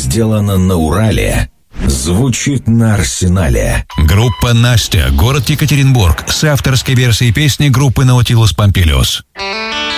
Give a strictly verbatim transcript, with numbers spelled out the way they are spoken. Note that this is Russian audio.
сделано на Урале, звучит на Арсенале. Группа «Настя», город Екатеринбург, с авторской версией песни группы «Наутилус Помпилиус».